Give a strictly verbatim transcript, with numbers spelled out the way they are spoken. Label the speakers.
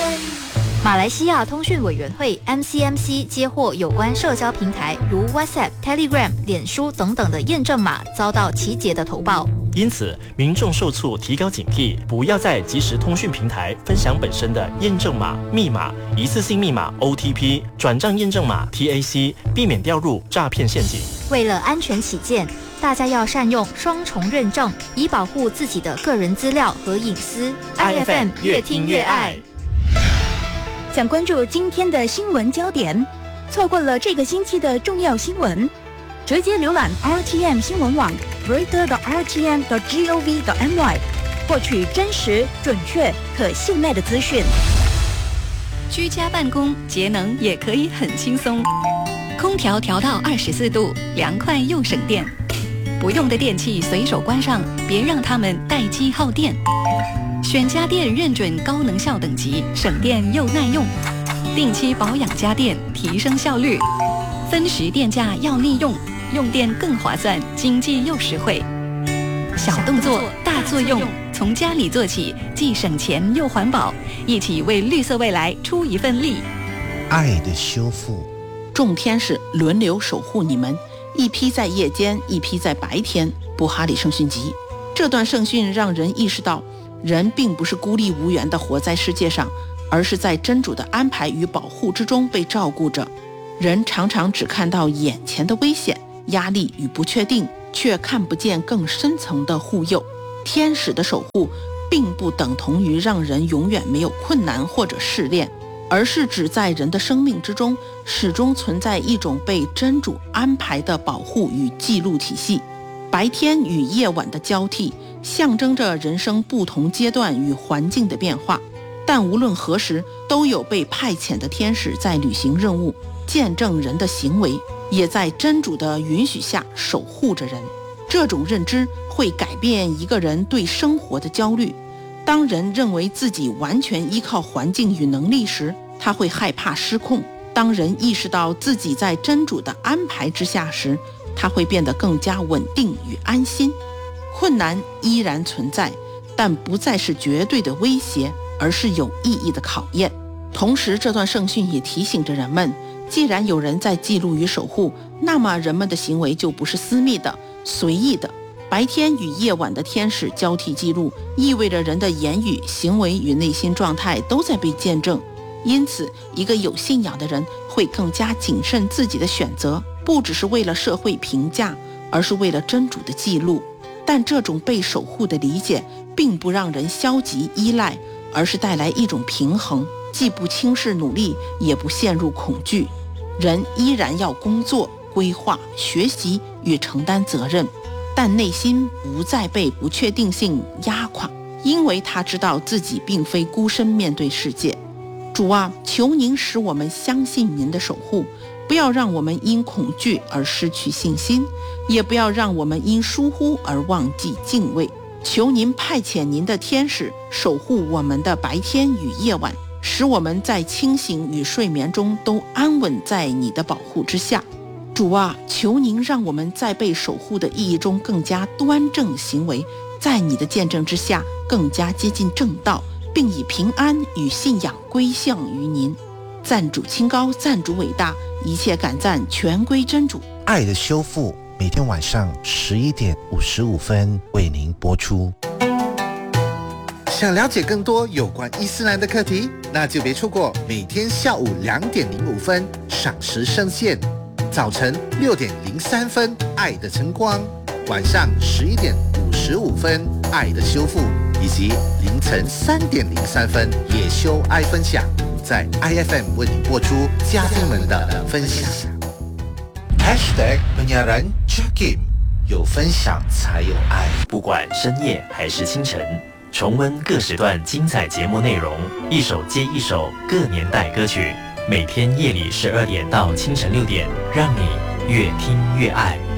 Speaker 1: 马来西亚通讯委员会 M C M C 接获有关社交平台如 WhatsApp、Telegram、脸书等等的验证码遭到奇杰的投报，
Speaker 2: 因此民众受促提高警惕，不要在即时通讯平台分享本身的验证码、密码、一次性密码 O T P、转账验证码 T A C， 避免掉入诈骗陷阱。
Speaker 1: 为了安全起见，大家要善用双重认证，以保护自己的个人资料和隐私。
Speaker 2: I F M 越听越爱。
Speaker 3: 想关注今天的新闻焦点，错过了这个星期的重要新闻，直接浏览 R T M 新闻网 reader 的 R T M 的 gov 的 my， 获取真实、准确、可信赖的资讯。
Speaker 4: 居家办公节能也可以很轻松，空调调到二十四度，凉快又省电。不用的电器随手关上，别让它们待机耗电。选家电认准高能效等级，省电又耐用。定期保养家电，提升效率。分时电价要利用，用电更划算，经济又实惠。小动作大作用，从家里做起，既省钱又环保，一起为绿色未来出一份力。
Speaker 5: 爱的修复，
Speaker 6: 众天使轮流守护你们，一批在夜间，一批在白天。布哈里圣训集，这段圣训让人意识到，人并不是孤立无援地活在世界上，而是在真主的安排与保护之中被照顾着。人常常只看到眼前的危险、压力与不确定，却看不见更深层的护佑。天使的守护并不等同于让人永远没有困难或者试炼，而是指在人的生命之中始终存在一种被真主安排的保护与记录体系。白天与夜晚的交替象征着人生不同阶段与环境的变化，但无论何时都有被派遣的天使在履行任务，见证人的行为，也在真主的允许下守护着人。这种认知会改变一个人对生活的焦虑。当人认为自己完全依靠环境与能力时，他会害怕失控。当人意识到自己在真主的安排之下时，他会变得更加稳定与安心。困难依然存在，但不再是绝对的威胁，而是有意义的考验。同时，这段圣训也提醒着人们，既然有人在记录与守护，那么人们的行为就不是私密的、随意的。白天与夜晚的天使交替记录，意味着人的言语、行为与内心状态都在被见证。因此，一个有信仰的人会更加谨慎自己的选择，不只是为了社会评价，而是为了真主的记录。但这种被守护的理解并不让人消极依赖，而是带来一种平衡，既不轻视努力，也不陷入恐惧。人依然要工作、规划、学习与承担责任，但内心不再被不确定性压垮，因为他知道自己并非孤身面对世界。主啊，求您使我们相信您的守护，不要让我们因恐惧而失去信心，也不要让我们因疏忽而忘记敬畏。求您派遣您的天使守护我们的白天与夜晚，使我们在清醒与睡眠中都安稳在你的保护之下。主啊，求您让我们在被守护的意义中更加端正行为，在你的见证之下更加接近正道，并以平安与信仰归向于您。赞主清高，赞主伟大，一切感赞全归真主。
Speaker 5: 爱的修复每天晚上十一点五十五分为您播出。
Speaker 7: 想了解更多有关伊斯兰的课题，那就别错过每天下午两点零五分赏时圣线，早晨六点零三分爱的晨光，晚上十一点五十五分爱的修复，以及凌晨三点零三分夜修爱分享，在 I F M 为你播出嘉宾们的分享。Hashtag penyiaran Jakim， 有分享才有爱。
Speaker 2: 不管深夜还是清晨，重温各时段精彩节目内容，一首接一首各年代歌曲，每天夜里十二点到清晨六点，让你越听越爱。